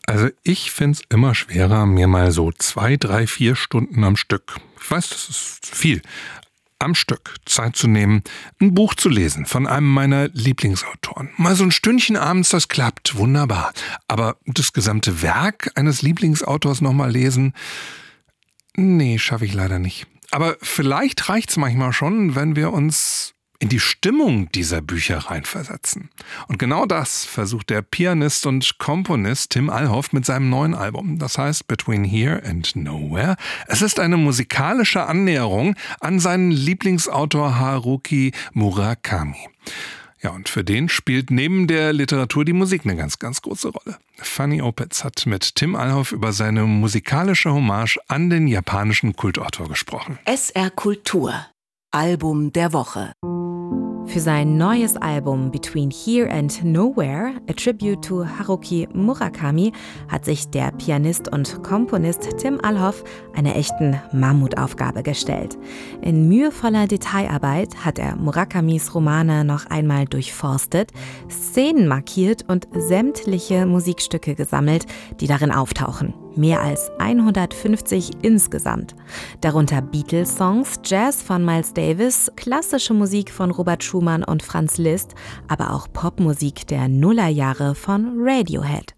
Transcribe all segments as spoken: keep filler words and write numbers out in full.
Also ich find's immer schwerer, mir mal so zwei, drei, vier Stunden am Stück, ich weiß, das ist viel, am Stück Zeit zu nehmen, ein Buch zu lesen von einem meiner Lieblingsautoren. Mal so ein Stündchen abends, das klappt, wunderbar. Aber das gesamte Werk eines Lieblingsautors nochmal lesen, nee, schaffe ich leider nicht. Aber vielleicht reicht's manchmal schon, wenn wir uns in die Stimmung dieser Bücher reinversetzen. Und genau das versucht der Pianist und Komponist Tim Alhoff mit seinem neuen Album. Das heißt Between Here and Nowhere. Es ist eine musikalische Annäherung an seinen Lieblingsautor Haruki Murakami. Ja, und für den spielt neben der Literatur die Musik eine ganz, ganz große Rolle. Fanny Opitz hat mit Tim Alhoff über seine musikalische Hommage an den japanischen Kultautor gesprochen. S R Kultur. Album der Woche. Für sein neues Album Between Here and Nowhere, a tribute to Haruki Murakami, hat sich der Pianist und Komponist Tim Alhoff einer echten Mammutaufgabe gestellt. In mühevoller Detailarbeit hat er Murakamis Romane noch einmal durchforstet, Szenen markiert und sämtliche Musikstücke gesammelt, die darin auftauchen. Mehr als hundertfünfzig insgesamt. Darunter Beatles-Songs, Jazz von Miles Davis, klassische Musik von Robert Schumann und Franz Liszt, aber auch Popmusik der Nullerjahre von Radiohead.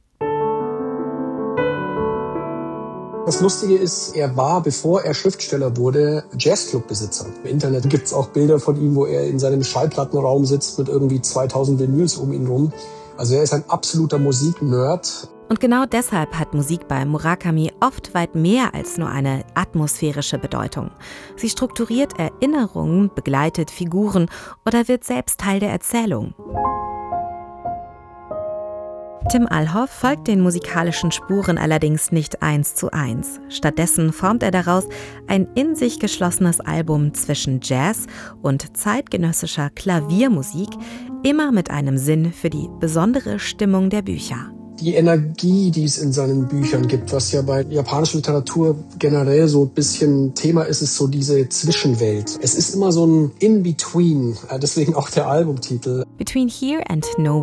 Das Lustige ist, er war, bevor er Schriftsteller wurde, Jazzclub-Besitzer. Im Internet gibt es auch Bilder von ihm, wo er in seinem Schallplattenraum sitzt mit irgendwie zweitausend Vinyls um ihn rum. Also er ist ein absoluter Musiknerd. Und genau deshalb hat Musik bei Murakami oft weit mehr als nur eine atmosphärische Bedeutung. Sie strukturiert Erinnerungen, begleitet Figuren oder wird selbst Teil der Erzählung. Tim Alhoff folgt den musikalischen Spuren allerdings nicht eins zu eins. Stattdessen formt er daraus ein in sich geschlossenes Album zwischen Jazz und zeitgenössischer Klaviermusik, immer mit einem Sinn für die besondere Stimmung der Bücher. Die Energie, die es in seinen Büchern gibt, was ja bei japanischer Literatur generell so ein bisschen Thema ist, ist so diese Zwischenwelt. Es ist immer so ein In-Between, deswegen auch der Albumtitel. Between Here and Nowhere